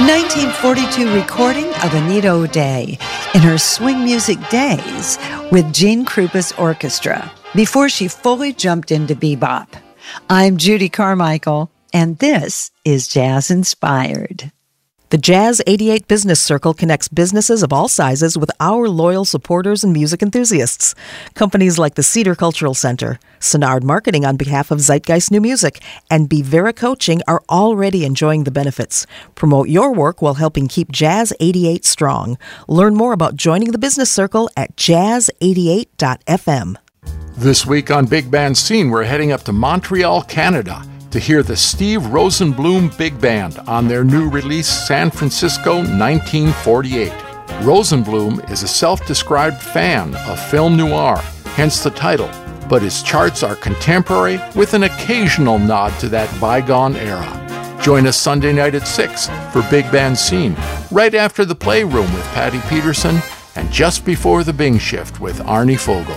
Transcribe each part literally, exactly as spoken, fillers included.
nineteen forty-two recording of Anita O'Day in her swing music days with Gene Krupa's orchestra before she fully jumped into bebop. I'm Judy Carmichael, and this is Jazz Inspired. The Jazz eighty-eight Business Circle connects businesses of all sizes with our loyal supporters and music enthusiasts. Companies like the Cedar Cultural Center, Sonard Marketing on behalf of Zeitgeist New Music, and Bevera Coaching are already enjoying the benefits. Promote your work while helping keep Jazz eighty-eight strong. Learn more about joining the Business Circle at jazz eighty-eight dot f m. This week on Big Band Scene, we're heading up to Montreal, Canada, to hear the Steve Rosenblum Big Band on their new release, San Francisco nineteen forty-eight. Rosenblum is a self-described fan of film noir, hence the title, but his charts are contemporary with an occasional nod to that bygone era. Join us Sunday night at six for Big Band Scene, right after the Playroom with Patty Peterson and just before the Bing Shift with Arnie Fogel.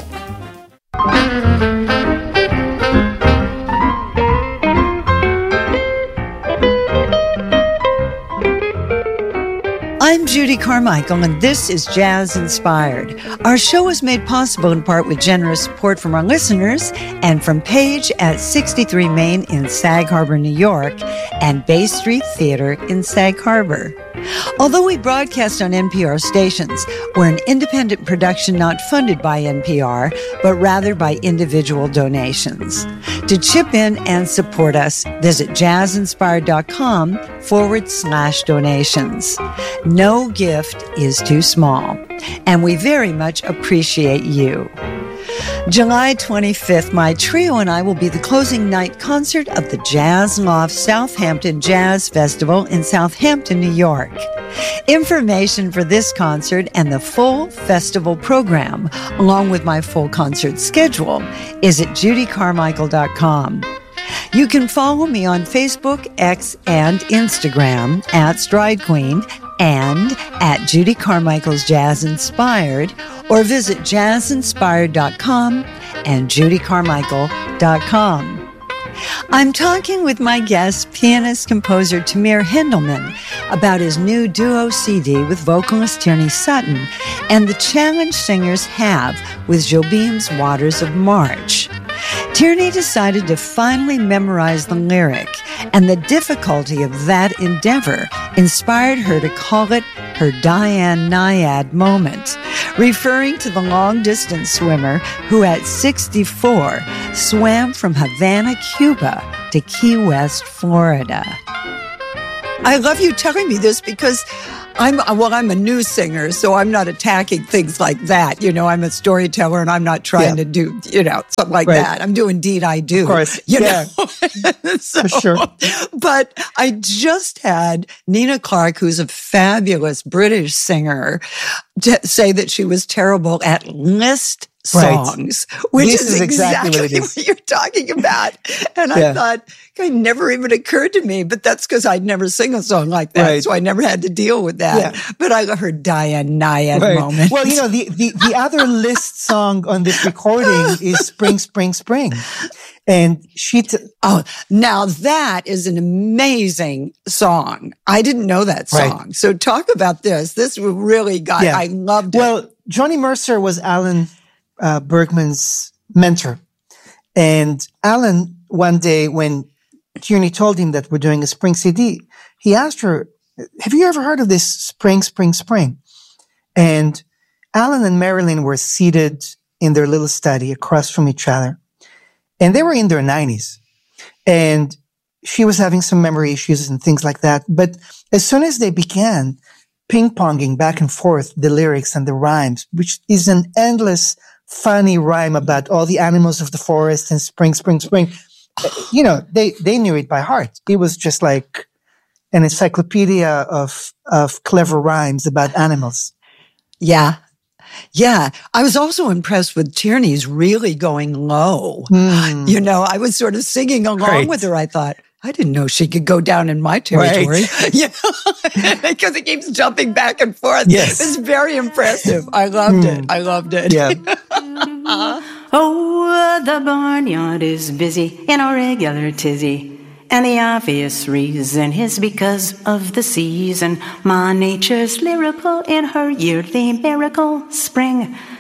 I'm Judy Carmichael, and this is Jazz Inspired. Our show is made possible in part with generous support from our listeners and from Page at sixty-three Main in Sag Harbor, New York, and Bay Street Theater in Sag Harbor. Although we broadcast on N P R stations, we're an independent production not funded by N P R, but rather by individual donations. To chip in and support us, visit jazzinspired.com forward slash donations. No gift is too small, and we very much appreciate you. July twenty-fifth, my trio and I will be the closing night concert of the Jazz Loft Southampton Jazz Festival in Southampton, New York. Information for this concert and the full festival program, along with my full concert schedule, is at judy carmichael dot com. You can follow me on Facebook, X, and Instagram at Stride Queen and at Judy Carmichael's Jazz Inspired, or visit jazz inspired dot com and judy carmichael dot com. I'm talking with my guest, pianist-composer Tamir Hendelman, about his new duo C D with vocalist Tierney Sutton and the challenge singers have with Jobim's Waters of March. Tierney decided to finally memorize the lyric, and the difficulty of that endeavor inspired her to call it her Diane Nyad moment, referring to the long-distance swimmer who at sixty-four swam from Havana, Cuba to Key West, Florida. I love you telling me this because I'm, well, I'm a news singer, so I'm not attacking things like that. You know, I'm a storyteller and I'm not trying yeah. to do, you know, something like right. that. I'm doing Deed I Do. Of course. You yeah. know? so, For sure. But I just had Nina Clark, who's a fabulous British singer, t- say that she was terrible at list songs, right. which this is, is exactly, exactly what, it is. what you're talking about. And yeah. I thought, it never even occurred to me, but that's because I'd never sing a song like that, right. so I never had to deal with that. Yeah. But I heard Diane Nyad right. moment. Well, you know, the, the, the other list song on this recording is Spring, Spring, Spring. And she... T- oh, now that is an amazing song. I didn't know that song. Right. So talk about this. This really got... Yeah. I loved it. Well, Johnny Mercer was Alan uh, Bergman's mentor. And Alan, one day when Tierney told him that we're doing a spring C D, he asked her, have you ever heard of this Spring, Spring, Spring? And Alan and Marilyn were seated in their little study across from each other. And they were in their nineties. And she was having some memory issues and things like that. But as soon as they began ping-ponging back and forth the lyrics and the rhymes, which is an endless, funny rhyme about all the animals of the forest and spring, spring, spring, you know, they, they knew it by heart. It was just like an encyclopedia of, of clever rhymes about animals. Yeah. Yeah. I was also impressed with Tierney's really going low. Mm. You know, I was sort of singing along right. with her. I thought, I didn't know she could go down in my territory. Right. You know, because it keeps jumping back and forth. Yes. It's very impressive. I loved mm. it. I loved it. Yeah. uh-huh. Oh, the barnyard is busy in a regular tizzy. And the obvious reason is because of the season. Ma Nature's lyrical in her yearly miracle. Spring